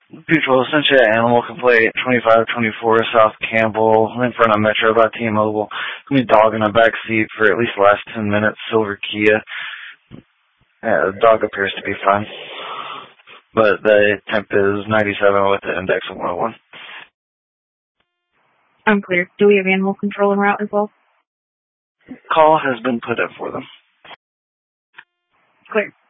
Mutual, essentially an animal complaint, 2524 South Campbell, in front of Metro by T-Mobile. Any dog in the back seat for at least the last 10 minutes, silver Kia. The dog appears to be fine. But the temp is 97 with the index of 101. I'm clear. Do we have animal control en route as well? Call has been put up for them. Clear.